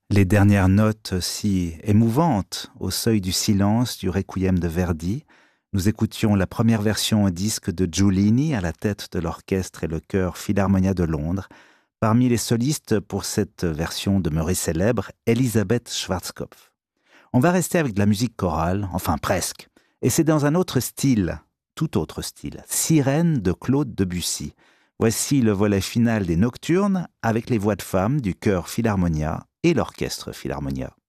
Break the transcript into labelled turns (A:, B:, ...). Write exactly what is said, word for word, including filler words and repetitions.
A: Les dernières notes si émouvantes au seuil du silence du Requiem de Verdi. Nous écoutions la première version au disque de Giulini à la tête de l'orchestre et le chœur Philharmonia de Londres. Parmi les solistes pour cette version demeurée célèbre, Elisabeth Schwarzkopf. On va rester avec de la musique chorale, enfin presque. Et c'est dans un autre style, tout autre style, Sirène de Claude Debussy. Voici le volet final des Nocturnes avec les voix de femmes du chœur Philharmonia et l'orchestre Philharmonia.